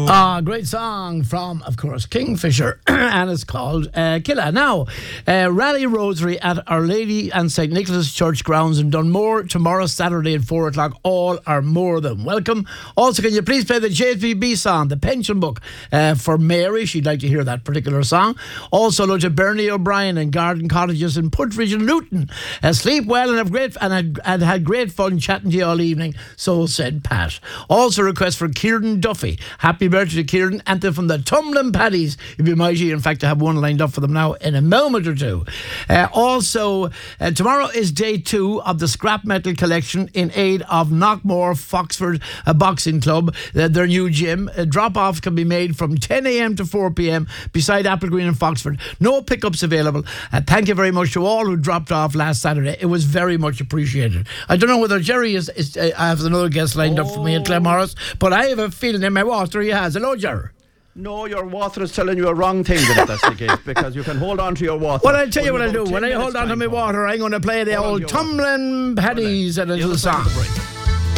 Great song from, of course, Kingfisher, and it's called Killa. Now, Rally Rosary at Our Lady and St. Nicholas Church grounds in Dunmore tomorrow, Saturday at 4 o'clock. All are more than welcome. Also, can you please play the JVB song, The Pension Book, for Mary? She'd like to hear that particular song. Also, hello to Bernie O'Brien and Garden Cottages in Puttridge and Luton. Sleep well and have great and had great fun chatting to you all evening. So said Pat. Also, request for Kieran Duffy. Happy birthday to Kieran, and they're from the Tumblin Paddies. You'd be mighty, in fact, to have one lined up for them now in a moment or two. Also, tomorrow is day 2 of the scrap metal collection in aid of Knockmore Foxford Boxing Club, their new gym. Drop-off can be made from 10 a.m. to 4 p.m. beside Applegreen in Foxford. No pickups available. Thank you very much to all who dropped off last Saturday. It was very much appreciated. I don't know whether Jerry has another guest lined up for me at Glenmorris, but I have a feeling in my water he has. Hello, Jerry. No, your water is telling you a wrong thing that that's the case, because you can hold on to your water. Well, I'll tell you what I'll do. When I hold on to my water, I'm going to play the old Tumblin Paddies and a little song.